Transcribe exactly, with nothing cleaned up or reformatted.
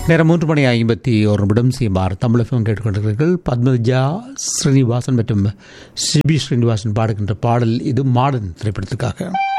நேரம் மூன்று மணி ஐம்பத்தி ஒரு நிமிடம் சிஎம்ஆர் தமிழகம் கேட்டுக்கொண்டிருக்கிறீர்கள். பத்மஜா ஸ்ரீனிவாசன் மற்றும் சிபி ஸ்ரீனிவாசன் பாடுகின்ற பாடல் இது மாடர்ன் திரைப்படத்திற்காக.